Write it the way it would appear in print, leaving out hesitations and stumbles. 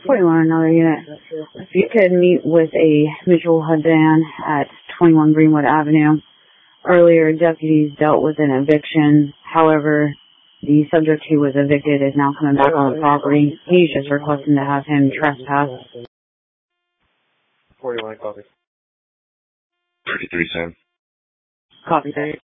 Before you want another unit, if you could meet with a mutual husband at 21 Greenwood Avenue. Earlier, deputies dealt with an eviction. However, the subject who was evicted is now coming back on the property. He's just requesting to have him trespass. 41 copy. 33 Sam. Copy that.